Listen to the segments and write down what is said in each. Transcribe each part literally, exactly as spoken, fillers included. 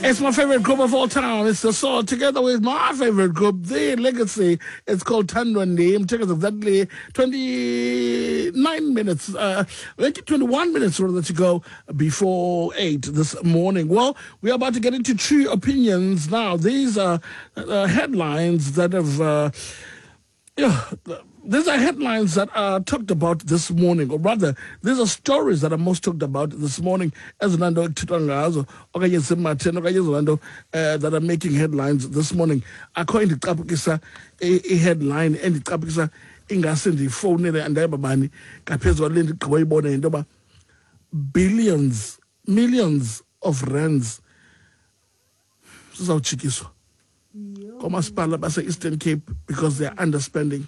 It's my favorite group of all time. It's the Soul, together with my favorite group, The Legacy. It's called Tandwandi. It takes exactly twenty-nine minutes, uh, twenty-one minutes rather to go before eight this morning. Well, we're about to get into true opinions now. These are uh, headlines that have... Uh, yeah, these are headlines that are talked about this morning, or rather, these are stories that are most talked about this morning as Nando Titangazo, or Martin, or that are making headlines this morning. According to Kapukisa, a headline, and Kapukisa, Ingasindi, phone, and Dababani, Capezo Lind, Kawaibo, and Doba, billions, millions of rands. This is how Chikiso. Komaspala Basa Eastern Cape because they're underspending.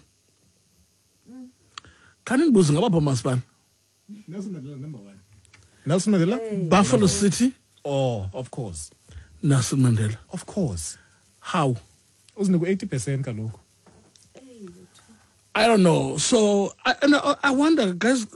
Can you boost up Maspan? Nelson Mandela number one. Nelson Mandela? Hey. Buffalo City? Oh, of course. Nelson Mandela. Of course. How? eighty percent Kaloko. I don't know. So I I, I wonder, guys,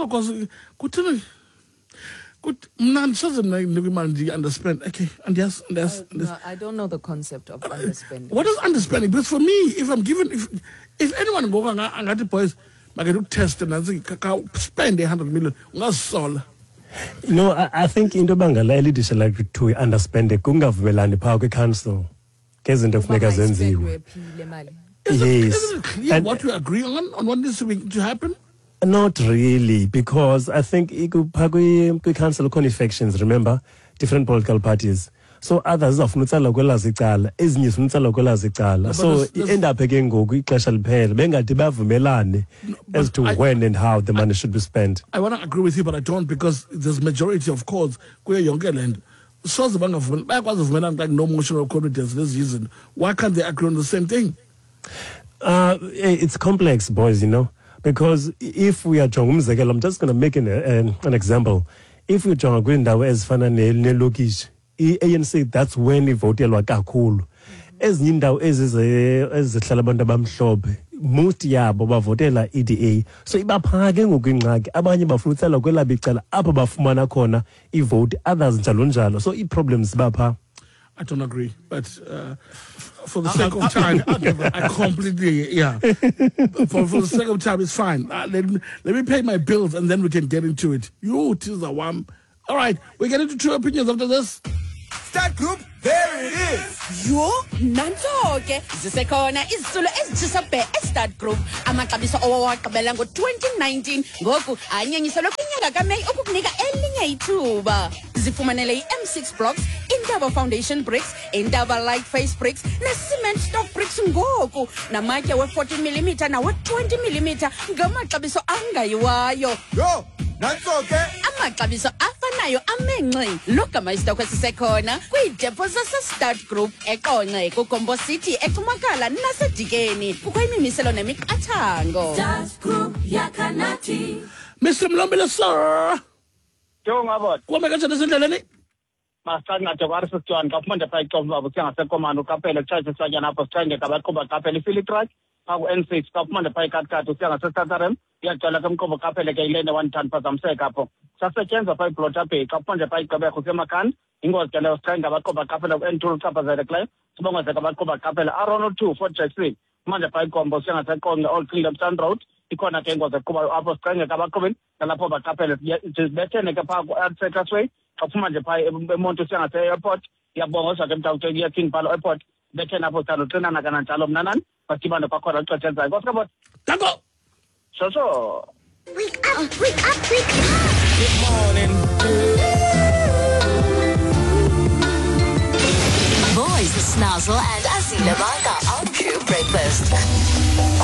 because good, man, underspend. Okay, and yes, and yes. Uh, no, I don't know the concept of underspending. What is underspending? Because for me, if I'm given, if if anyone go and got the boys, I can do test and I think spend a hundred million. That's all. No, I, I think into Bangala leadership like to underspend the kunga velani power council. Kezinto kufuneka zenziwe. Yes. Isn't it clear and what we agree on on what needs to happen? Not really, because I think we cancel confections, remember, different political parties. So others of Nutsala Golazicala, is news Nutsala Golazicala. So it end up again go quick clash and pay, Benga Tibav Melani as to I, when and how the money I, should be spent. I want to agree with you, but I don't, because there's majority of courts where younger land. So the bank of backwards of men like no motion of confidence this season. Why can't they agree on the same thing? Uh, it's complex, boys, you know. Because if we are Jongumzegel, I'm just going to make an, an, an example. If we are going down as Fana Nelokish, A N C, that's when he voted like a cool. As Ninda as as the Talabanda Bam Shop, most ya Baba Votela E D A. So if I'm hanging with Gingag, Abanya Bafuta Logola Bicala, Ababa Fumana corner, he vote others in Jalunjalo. So he problems, Bapa. I don't agree, but uh, for the sake of time, I completely, yeah. For, for the sake of time, it's fine. Uh, let, me, let me pay my bills and then we can get into it. You, tis the one. All right, we get into true opinions after this. Start group, there it is. Yo, nantoke zisekhona izisulu ezijisabhe estart group amaxabiso owawaqabela ngo twenty nineteen ngoku anyenyiselwe kwinyanga kaMeyi ukukunika elinye ithuba. Zifumanele i-M six blocks, Indaba foundation bricks, Indaba light face bricks, ne-cement stock bricks ngoku namatye we-forty millimeter nawe-twenty millimeter ngamaxabiso angayiwayo. Yo, nantoke amaxabiso afanayo amenxi logama isitokho sisekhona kwiidepo zase-Start Group eqonce kuGombo City eTumakala naseDikeni kukho imimiselo nemiqathango. Start Group yakanathi. Mister Mlombile, sir. Ngabona kuhamba kanjani esendleleni? Masicangade kwarisitwana kaphinde pha icova kusengasekomando kaphela charge sanyana apho sithenge kabaqhuba kaphela ifili truck aku N six kaphinde pha ikhatkhathi usengaseStatharem iyacala kemqobo kaphela ke ilene one ton phazamseka apho sasetyenza pha iblot aphe kaphinde pha igqebekho semakani ingozi ke leyo sithenge abaqhuba kaphela ku N two uchaphazelekileyo sibongeze kabaqhuba kaphela arono two for Jackson manje pha ikombo usengaseqonga Old Kingdom Sun Road ikona ke ingozi eqhuba apho sithenge kabaqhubeni nalapho baqaphela sibethene ke pha ku-Artsetas Way kaphuma nje pha emonto sengase-airport iyabongozwa ke mntawuto iya-King Palo Airport bethene apho sithanda uxinana kananjalo mnanani badibane kwakhona ixesha elizayo kosikabona danko shosho. Wake up, wake up, wake up. Good morning. Boys, Snazzle and Azila Manga on Crew Breakfast.